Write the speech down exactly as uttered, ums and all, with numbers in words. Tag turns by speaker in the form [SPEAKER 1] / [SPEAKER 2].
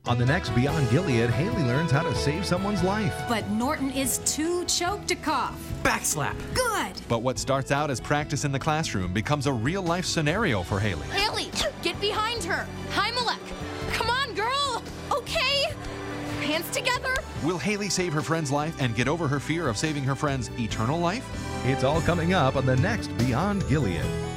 [SPEAKER 1] On the next Beyond Gilead, Haley learns how to save someone's life.
[SPEAKER 2] But Norton is too choked to cough.
[SPEAKER 3] Backslap.
[SPEAKER 2] Good.
[SPEAKER 4] But what starts out as practice in the classroom becomes a real-life scenario for Haley.
[SPEAKER 5] Haley, get behind her. Heimelech. Come on, girl. Okay. Hands together.
[SPEAKER 4] Will Haley save her friend's life and get over her fear of saving her friend's eternal life?
[SPEAKER 1] It's all coming up on the next Beyond Gilead.